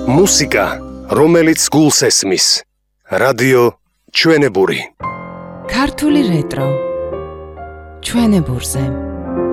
მუსიკა, რომელიც გულს ესმის. რადიო ჩვენებური. ქართული რეტრო ჩვენებურზე.